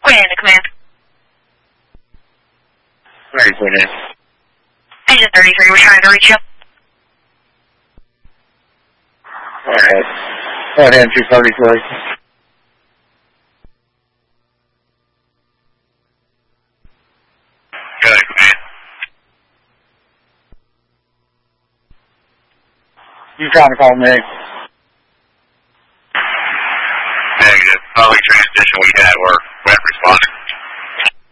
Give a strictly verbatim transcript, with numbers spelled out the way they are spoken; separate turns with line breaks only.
Queen to command.
Ready, Queen in.
Agent thirty-three, we're trying to reach you.
Alright. Go ahead, two thirty-three.
Go ahead, command.
You trying to call me?